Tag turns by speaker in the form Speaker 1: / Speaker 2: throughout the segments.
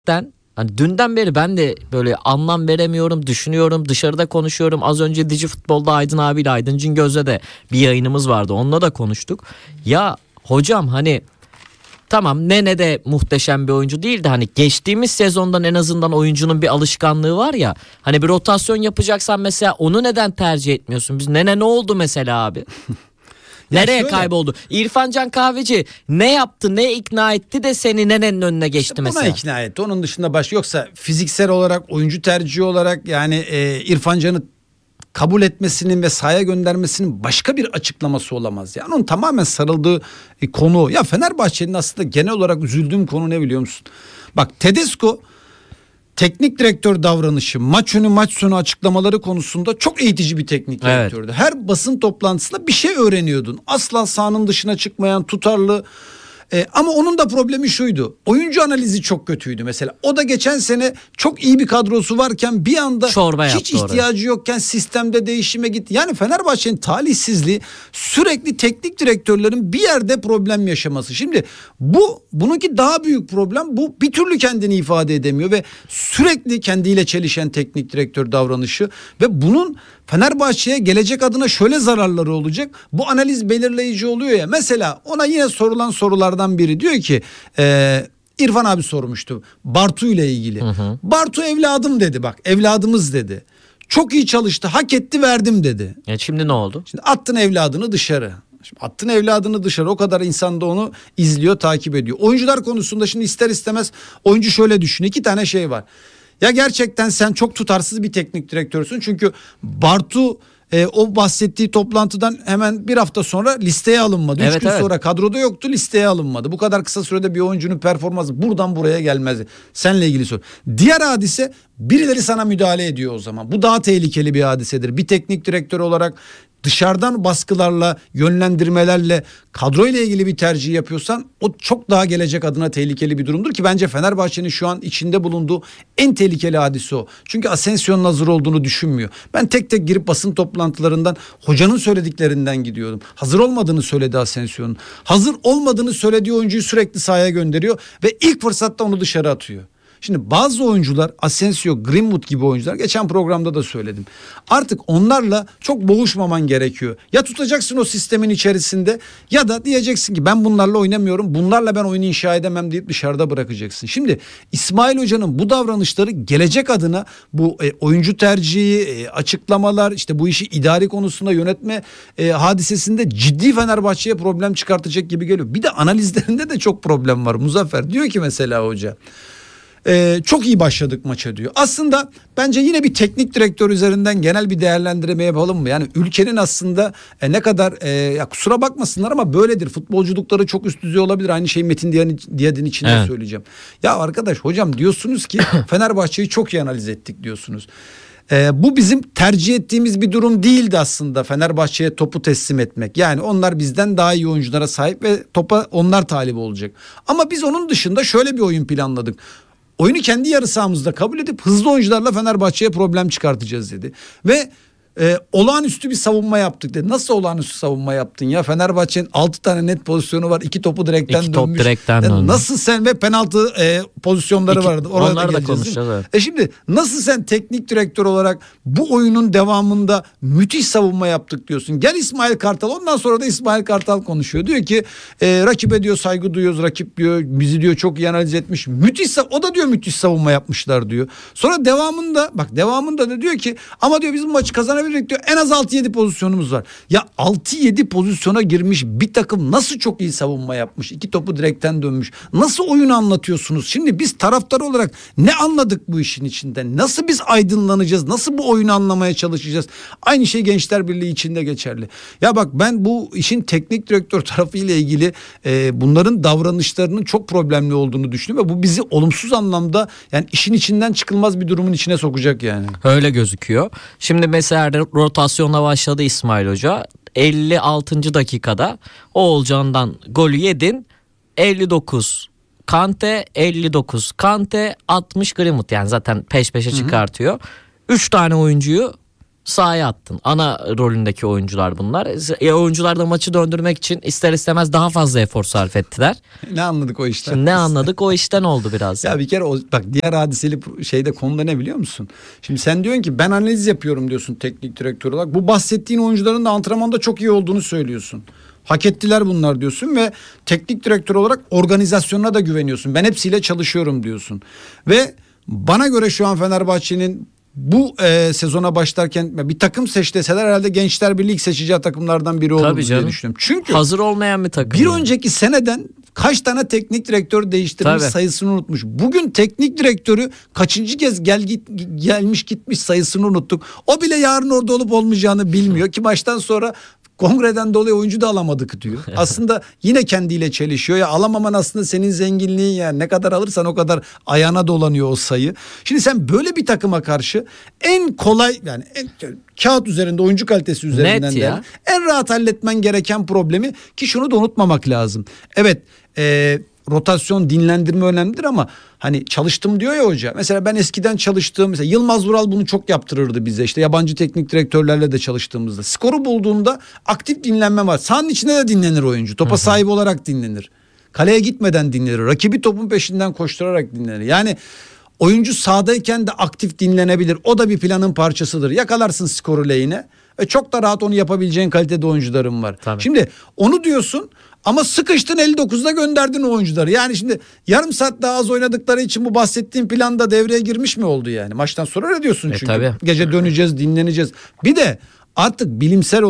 Speaker 1: Hani dünden beri ben de böyle anlam veremiyorum, düşünüyorum, dışarıda konuşuyorum. Az önce Digi Futbol'da Aydın abiyle, Aydın Cingöz'le de bir yayınımız vardı. Onunla da konuştuk. Ya hocam hani tamam, Nene de muhteşem bir oyuncu değildi. Hani geçtiğimiz sezondan en azından oyuncunun bir alışkanlığı var ya. Hani bir rotasyon yapacaksan mesela onu neden tercih etmiyorsun? Biz Nene ne oldu mesela abi? Nereye kayboldu? İrfan Can Kahveci ne yaptı, ne ikna etti de seni Nene'nin önüne geçti
Speaker 2: işte
Speaker 1: mesela?
Speaker 2: Buna ikna etti. Onun dışında yoksa fiziksel olarak, oyuncu tercihi olarak yani İrfan Can'ı kabul etmesinin ve sahaya göndermesinin başka bir açıklaması olamaz. Yani onun tamamen sarıldığı konu. Ya Fenerbahçe'nin aslında genel olarak üzüldüğüm konu ne biliyor musun? Bak Tedesco teknik direktör davranışı, maç önü maç sonu açıklamaları konusunda çok eğitici bir teknik direktördü. Her basın toplantısında bir şey öğreniyordun. Asla sahanın dışına çıkmayan, tutarlı. Ama onun da problemi şuydu. Oyuncu analizi çok kötüydü mesela. O da geçen sene çok iyi bir kadrosu varken bir anda hiç ihtiyacı yokken sistemde değişime gitti. Yani Fenerbahçe'nin talihsizliği sürekli teknik direktörlerin bir yerde problem yaşaması. Şimdi bununki daha büyük problem. Bu bir türlü kendini ifade edemiyor ve sürekli kendiyle çelişen teknik direktör davranışı ve bunun Fenerbahçe'ye gelecek adına şöyle zararları olacak. Bu analiz belirleyici oluyor ya. Mesela ona yine sorulan sorulardan biri diyor ki İrfan abi sormuştu Bartu ile ilgili. Bartu evladım dedi, bak evladımız dedi. Çok iyi çalıştı, hak etti, verdim dedi.
Speaker 1: Şimdi ne oldu?
Speaker 2: Şimdi attın evladını dışarı. Attın evladını dışarı, o kadar insan da onu izliyor, takip ediyor. Oyuncular konusunda şimdi ister istemez oyuncu şöyle düşünüyor. 2 tane şey var. Ya gerçekten sen çok tutarsız bir teknik direktörsün. Çünkü Bartu o bahsettiği toplantıdan hemen bir hafta sonra listeye alınmadı. 3 gün sonra kadroda yoktu, listeye alınmadı. Bu kadar kısa sürede bir oyuncunun performansı buradan buraya gelmezdi. Seninle ilgili soru. Diğer hadise, birileri sana müdahale ediyor o zaman. Bu daha tehlikeli bir hadisedir. Bir teknik direktör olarak dışarıdan baskılarla, yönlendirmelerle kadro ile ilgili bir tercih yapıyorsan o çok daha gelecek adına tehlikeli bir durumdur ki bence Fenerbahçe'nin şu an içinde bulunduğu en tehlikeli hadise o. Çünkü Asensio'nun hazır olduğunu düşünmüyor. Ben tek tek girip basın toplantılarından hocanın söylediklerinden gidiyordum. Hazır olmadığını söyledi Asensio'nun. Hazır olmadığını söylediği oyuncuyu sürekli sahaya gönderiyor ve ilk fırsatta onu dışarı atıyor. Şimdi bazı oyuncular, Asensio, Greenwood gibi oyuncular, geçen programda da söyledim. Artık onlarla çok boğuşmaman gerekiyor. Ya tutacaksın o sistemin içerisinde ya da diyeceksin ki ben bunlarla oynamıyorum. Bunlarla ben oyunu inşa edemem deyip dışarıda bırakacaksın. Şimdi İsmail Hoca'nın bu davranışları gelecek adına bu oyuncu tercihi, açıklamalar, işte bu işi idari konusunda yönetme hadisesinde ciddi Fenerbahçe'ye problem çıkartacak gibi geliyor. Bir de analizlerinde de çok problem var Muzaffer. Diyor ki mesela hoca, çok iyi başladık maça diyor. Aslında bence yine bir teknik direktör üzerinden genel bir değerlendirme yapalım mı? Yani ülkenin aslında ne kadar ya kusura bakmasınlar ama böyledir. Futbolculukları çok üst düzey olabilir. Aynı şeyi Metin Diyadin için de söyleyeceğim. Ya arkadaş hocam diyorsunuz ki Fenerbahçe'yi çok iyi analiz ettik diyorsunuz. Bu bizim tercih ettiğimiz bir durum değildi aslında, Fenerbahçe'ye topu teslim etmek. Yani onlar bizden daha iyi oyunculara sahip ve topa onlar talip olacak. Ama biz onun dışında şöyle bir oyun planladık. Oyunu kendi yarı sahamızda kabul edip hızlı oyuncularla Fenerbahçe'ye problem çıkartacağız dedi. Ve olağanüstü bir savunma yaptık dedi. Nasıl olağanüstü savunma yaptın ya? Fenerbahçe'nin 6 tane net pozisyonu var. 2 topu direkten dönmüş. Nasıl sen ve penaltı pozisyonları vardı.
Speaker 1: Onları da konuşacağız.
Speaker 2: Şimdi nasıl sen teknik direktör olarak bu oyunun devamında müthiş savunma yaptık diyorsun. Gel İsmail Kartal, ondan sonra da İsmail Kartal konuşuyor. Diyor ki rakibe diyor saygı duyuyoruz. Rakip diyor bizi diyor çok iyi analiz etmiş. O da diyor müthiş savunma yapmışlar diyor. Sonra devamında da diyor ki ama diyor biz bu maçı kazanabiliriz diyor. En az 6-7 pozisyonumuz var. Ya 6-7 pozisyona girmiş bir takım nasıl çok iyi savunma yapmış? 2 topu direkten dönmüş. Nasıl oyunu anlatıyorsunuz? Şimdi biz taraftar olarak ne anladık bu işin içinden? Nasıl biz aydınlanacağız? Nasıl bu oyunu anlamaya çalışacağız? Aynı şey Gençler Birliği içinde geçerli. Ya bak ben bu işin teknik direktör tarafı ile ilgili bunların davranışlarının çok problemli olduğunu düşünüyorum ve bu bizi olumsuz anlamda yani işin içinden çıkılmaz bir durumun içine sokacak yani.
Speaker 1: Öyle gözüküyor. Şimdi mesela rotasyona başladı İsmail Hoca. 56. dakikada Oğulcan'dan golü yedin. 59 Kante, 59 Kante, 60 Greenwood, yani zaten peş peşe çıkartıyor. 3 tane oyuncuyu Sahaya attın. Ana rolündeki oyuncular bunlar. Oyuncular da maçı döndürmek için ister istemez daha fazla efor sarf ettiler.
Speaker 2: Ne anladık o işten?
Speaker 1: Şimdi ne anladık? O işten oldu biraz.
Speaker 2: Ya bir kere bak diğer hadiseli şeyde konuda ne biliyor musun? Şimdi sen diyorsun ki ben analiz yapıyorum diyorsun teknik direktör olarak. Bu bahsettiğin oyuncuların da antrenmanda çok iyi olduğunu söylüyorsun. Hak ettiler bunlar diyorsun ve teknik direktör olarak organizasyonuna da güveniyorsun. Ben hepsiyle çalışıyorum diyorsun. Ve bana göre şu an Fenerbahçe'nin bu sezona başlarken bir takım seç deseler herhalde Gençler Birliği seçeceği takımlardan biri olur diye düşünüyorum. Çünkü
Speaker 1: hazır olmayan bir takım.
Speaker 2: Bir önceki seneden kaç tane teknik direktör değiştirmiş sayısını unutmuş. Bugün teknik direktörü kaçıncı kez gelmiş gitmiş sayısını unuttuk. O bile yarın orada olup olmayacağını bilmiyor ki maçtan sonra kongreden dolayı oyuncu da alamadık diyor. Aslında yine kendiyle çelişiyor. Ya alamaman aslında senin zenginliğin yani. Ne kadar alırsan o kadar ayağına dolanıyor o sayı. Şimdi sen böyle bir takıma karşı en kolay yani kağıt üzerinde oyuncu kalitesi üzerinden de en rahat halletmen gereken problemi ki şunu da unutmamak lazım. Evet rotasyon dinlendirme önemlidir ama hani çalıştım diyor ya hoca. Mesela ben eskiden çalıştığım mesela Yılmaz Vural bunu çok yaptırırdı bize. İşte yabancı teknik direktörlerle de çalıştığımızda. Skoru bulduğunda aktif dinlenme var. Sahanın içinde de dinlenir oyuncu. Topa sahip olarak dinlenir. Kaleye gitmeden dinlenir. Rakibi topun peşinden koşturarak dinlenir. Yani oyuncu sahadayken de aktif dinlenebilir. O da bir planın parçasıdır. Yakalarsın skoru lehine. Çok da rahat onu yapabileceğin kalitede oyuncularım var.
Speaker 1: Tabii.
Speaker 2: Şimdi onu diyorsun ama sıkıştın 59'da gönderdin o oyuncuları. Yani şimdi yarım saat daha az oynadıkları için bu bahsettiğim planda devreye girmiş mi oldu yani? Maçtan sonra öyle diyorsun çünkü.
Speaker 1: Tabii.
Speaker 2: Gece döneceğiz, dinleneceğiz. Bir de artık bilimsel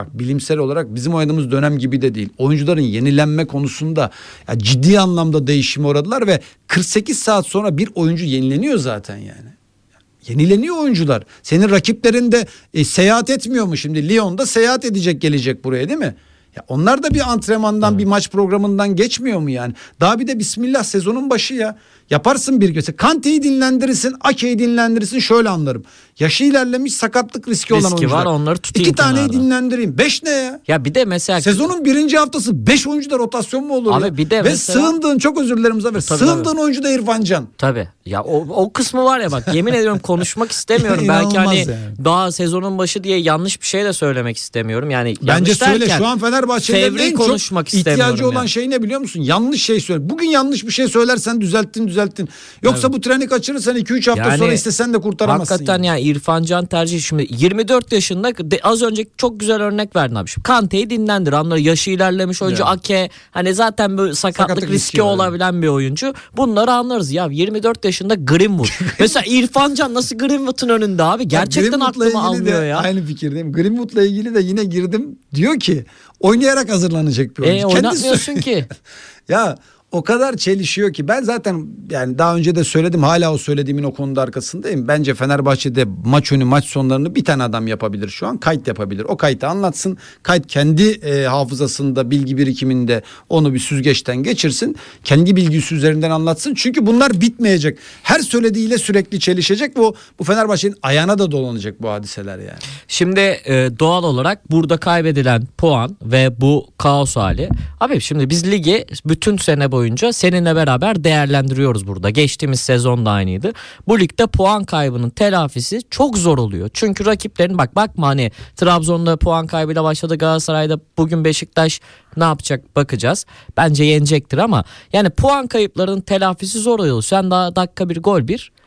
Speaker 2: olarak bizim oynadığımız dönem gibi de değil. Oyuncuların yenilenme konusunda ciddi anlamda değişime uğradılar ve 48 saat sonra bir oyuncu yenileniyor zaten yani. Yenileniyor oyuncular. Senin rakiplerin de seyahat etmiyor mu şimdi? Lyon'da seyahat edecek gelecek buraya değil mi? Ya onlar da bir antrenmandan bir maç programından geçmiyor mu yani? Daha bir de bismillah sezonun başı ya. Yaparsın bir göse. Kante'yi dinlendirirsin, Ake'yi dinlendirirsin şöyle anlarım. Yaşı ilerlemiş sakatlık riski olan oyuncular.
Speaker 1: Var onları tutayım
Speaker 2: 2 taneyi
Speaker 1: kenarda.
Speaker 2: dinlendireyim. 5 ne ya?
Speaker 1: Ya bir de mesela
Speaker 2: Sezonun birinci haftası 5 oyuncuda rotasyon mu olur
Speaker 1: abi
Speaker 2: ya?
Speaker 1: bir de
Speaker 2: ve
Speaker 1: mesela
Speaker 2: sığındığın çok özür dilerim Zafer. Sığındığın oyuncu da İrfan Can.
Speaker 1: Tabii. Ya o kısmı var ya bak yemin ediyorum konuşmak istemiyorum. Belki hani
Speaker 2: yani.
Speaker 1: daha sezonun başı diye yanlış bir şey de söylemek istemiyorum. Yani
Speaker 2: bence söyle
Speaker 1: derken,
Speaker 2: şu an Fenerbahçe'nin en çok ihtiyacı olan
Speaker 1: yani.
Speaker 2: şey ne biliyor musun? Yanlış şey söyle. Bugün yanlış bir şey söylersen düzelttin. Yoksa bu treni kaçırırsan 2-3 hafta
Speaker 1: yani,
Speaker 2: sonra istesen de kurtaramazsın.
Speaker 1: Hakikaten ya İrfan Can tercih şimdi 24 yaşında az önce çok güzel örnek verdin abi. Şimdi Kante'yi dinlendir. Anlar yaşı ilerlemiş oyuncu Ake hani zaten böyle sakatlık riski olabilen bir oyuncu. Bunları anlarız ya 24 yaşında Greenwood. Mesela İrfan Can nasıl Greenwood'un önünde abi? Gerçekten aklımı almıyor ya.
Speaker 2: Aynı fikirdeyim. Greenwood'la ilgili de yine girdim. Diyor ki oynayarak hazırlanacak bir oyuncu.
Speaker 1: Oynatmıyorsun ki.
Speaker 2: Ya o kadar çelişiyor ki ben zaten yani daha önce de söyledim hala o söylediğimin o konuda arkasındayım. Bence Fenerbahçe'de maç önü maç sonlarını bir tane adam yapabilir şu an. Kayıt yapabilir. O kayıtı anlatsın. Kayıt kendi hafızasında bilgi birikiminde onu bir süzgeçten geçirsin. Kendi bilgisi üzerinden anlatsın. Çünkü bunlar bitmeyecek. Her söylediğiyle sürekli çelişecek. Bu Fenerbahçe'nin ayağına da dolanacak bu hadiseler yani.
Speaker 1: Şimdi doğal olarak burada kaybedilen puan ve bu kaos hali. Abi şimdi biz ligi bütün sene boyunca seninle beraber değerlendiriyoruz burada. Geçtiğimiz sezon da aynıydı. Bu ligde puan kaybının telafisi çok zor oluyor. Çünkü rakiplerin bakma hani Trabzon'da puan kaybıyla başladı. Galatasaray'da bugün Beşiktaş ne yapacak bakacağız. Bence yenecektir ama yani puan kayıplarının telafisi zor oluyor. Sen daha dakika bir gol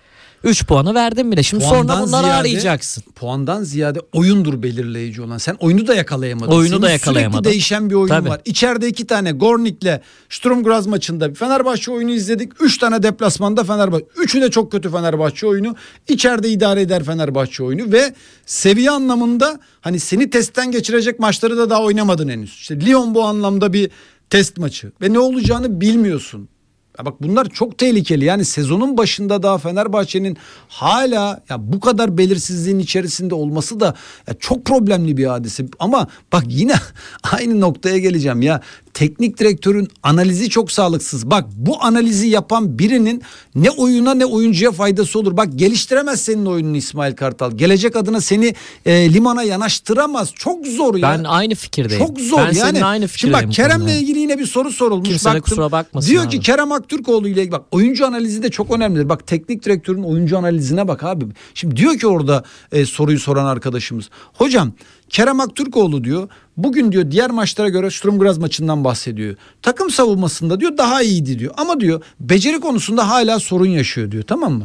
Speaker 1: 3 puanı verdin bile. Şimdi sonra bunları arayacaksın.
Speaker 2: Puandan ziyade oyundur belirleyici olan. Sen oyunu da yakalayamadın.
Speaker 1: Oyunu da yakalayamadın.
Speaker 2: Sürekli değişen bir oyun var. İçeride 2 tane Gornik'le Sturm Graz maçında Fenerbahçe oyunu izledik. 3 tane deplasmanda Fenerbahçe. 3'ü de çok kötü Fenerbahçe oyunu. İçeride idare eder Fenerbahçe oyunu ve seviye anlamında hani seni testten geçirecek maçları da daha oynamadın henüz. İşte Lyon bu anlamda bir test maçı ve ne olacağını bilmiyorsun. Ya bak bunlar çok tehlikeli. Yani sezonun başında daha Fenerbahçe'nin hala bu kadar belirsizliğin içerisinde olması da çok problemli bir hadise. Ama bak yine aynı noktaya geleceğim ya. teknik direktörün analizi çok sağlıksız. Bak bu analizi yapan birinin ne oyuna ne oyuncuya faydası olur. Bak geliştiremez senin oyununu İsmail Kartal. Gelecek adına seni limana yanaştıramaz. Çok zor ya.
Speaker 1: Ben aynı fikirdeyim.
Speaker 2: Çok zor
Speaker 1: ben
Speaker 2: yani.
Speaker 1: seninle aynı
Speaker 2: Şimdi
Speaker 1: fikirdeyim.
Speaker 2: bak Kerem'le
Speaker 1: konuda.
Speaker 2: ilgili yine bir soru sorulmuş.
Speaker 1: Kimse de
Speaker 2: Baktım,
Speaker 1: kusura bakmasın
Speaker 2: diyor
Speaker 1: abi.
Speaker 2: ki Kerem Aktürkoğlu ile bak oyuncu analizi de çok önemlidir. Bak teknik direktörün oyuncu analizine bak abi. Şimdi diyor ki orada soruyu soran arkadaşımız. Hocam Kerem Aktürkoğlu diyor bugün diyor diğer maçlara göre Sturm Graz maçından bahsediyor. Takım savunmasında diyor daha iyiydi diyor. Ama diyor beceri konusunda hala sorun yaşıyor diyor, tamam mı?